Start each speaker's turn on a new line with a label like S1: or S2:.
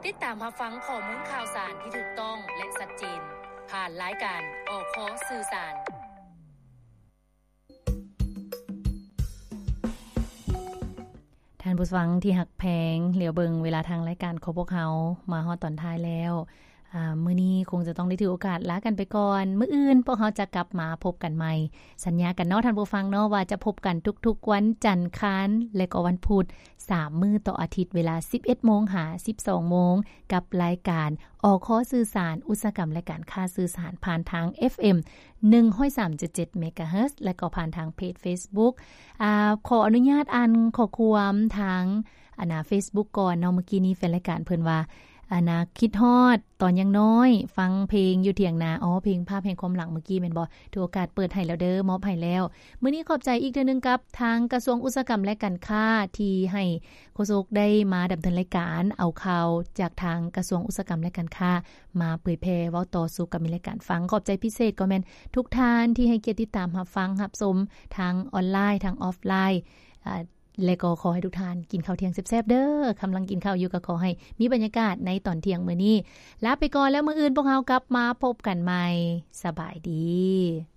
S1: ติดตามรับฟังข้อมูลข่าวสารที่ถูกต้องและชัดเจนผ่านรายการอคสื่อสารท่านผู้ฟังที่หักแพงเหลียวเบิงเวลาทางรายการของพวกเฮามาฮอดตอนท้ายแล้วมื้อนี้คงจะต้องได้ถือโอกาสลากันไปก่อนมื้ออื่นพวกเฮาจะกลับมาพบกันใหม่สัญญากันเนาะท่านผู้ฟังเนาะว่าจะพบกันทุกๆวันจันทร์ค้านและก็วันพุธ3มื้อต่ออาทิตย์เวลา 11:00 นหา 12:00 นกับรายการอคสื่อสารอุตสาหกรรมและการค้าสื่อสารผ่านทาง FM 103.7 เมกะเฮิรตซ์และก็ผ่านทางเพจ Facebook ขออนุญาตอ่านข้อความทางFacebook ก่อนเนาะเมื่อกี้นี้แฟนรายการเพิ่นว่าคิดฮอดตอนยังน้อยฟังเพลงอยู่เถียงนาเพลงภาพแห่งความหลังเมื่อกี้แม่นบ่ถือโอกาสเปิดให้แล้วเด้อมอบให้แล้วมื้อนี้ขอบใจอีกเทื่อนึงกับทางกระทรวงอุตสาหกรรมและการค้าที่ให้โฆษกได้มาดำเนินรายการเอาข่าวจากทางกระทรวงอุตสาหกรรมและการค้ามาเผยแพร่เว้าต่อสู่กับรายการฟังขอบใจพิเศษก็แม่นทุกท่านที่ให้เกียรติติดตามรับฟังรับชมทางออนไลน์ทางออฟไลน์และก็ขอให้ทุกท่านกินข้าวเที่ยงแซ่บๆเด้อกำลังกินข้าวอยู่ก็ขอให้มีบรรยากาศในตอนเที่ยงมื้อนี้ลาไปก่อนแล้วมื้ออื่นพวกเรากลับมาพบกันใหม่สบายดี